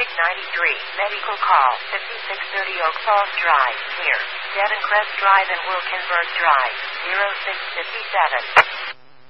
Pig 93, medical call, 5630 Oak Falls Drive, near Devon Crest Drive and Wilkinsburg Drive, 0657.